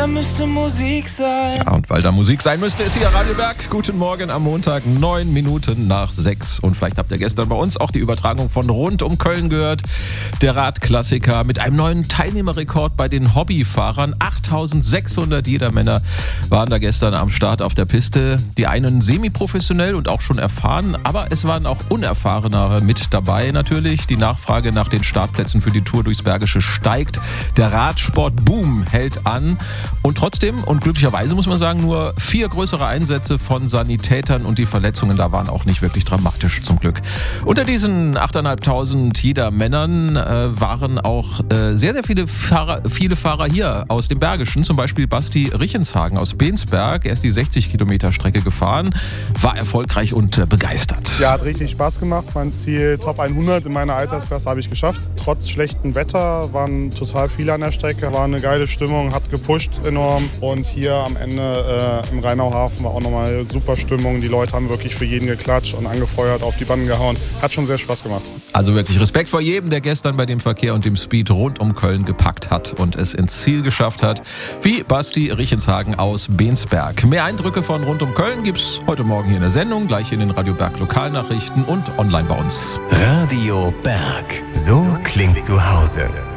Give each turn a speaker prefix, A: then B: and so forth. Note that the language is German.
A: da müsste Musik sein.
B: Ja, und weil da Musik sein müsste, ist hier Radio Berg. Guten Morgen am Montag, 9 Minuten nach 6. Und vielleicht habt ihr gestern bei uns auch die Übertragung von Rund um Köln gehört. Der Radklassiker mit einem neuen Teilnehmerrekord bei den Hobbyfahrern. 8600 Jedermänner waren da gestern am Start auf der Piste. Die einen semi-professionell und auch schon erfahren, aber es waren auch Unerfahrenere mit dabei natürlich. Die Nachfrage nach den Startplätzen für die Tour durchs Bergische steigt. Der Radsport-Boom hält an. Und trotzdem, und glücklicherweise muss man sagen, nur 4 größere Einsätze von Sanitätern und die Verletzungen da waren auch nicht wirklich dramatisch zum Glück. Unter diesen 8.500 Jedermännern waren auch sehr, sehr viele Fahrer hier aus dem Bergischen, zum Beispiel Basti Richenshagen aus Bensberg. Er ist die 60 Kilometer Strecke gefahren, war erfolgreich und begeistert.
C: Ja, hat richtig Spaß gemacht. Mein Ziel Top 100 in meiner Altersklasse habe ich geschafft. Trotz schlechtem Wetter waren total viele an der Strecke, war eine geile Stimmung, hat gepusht enorm. Und hier am Ende im Rheinauhafen war auch nochmal super Stimmung. Die Leute haben wirklich für jeden geklatscht und angefeuert, auf die Banden gehauen. Hat schon sehr Spaß gemacht.
B: Also wirklich Respekt vor jedem, der gestern bei dem Verkehr und dem Speed rund um Köln gepackt hat und es ins Ziel geschafft hat, wie Basti Richenshagen aus Bensberg. Mehr Eindrücke von rund um Köln gibt's heute Morgen hier in der Sendung, gleich in den Radio Berg Lokalnachrichten und online bei uns.
D: Radio Berg, so klingt zu Hause.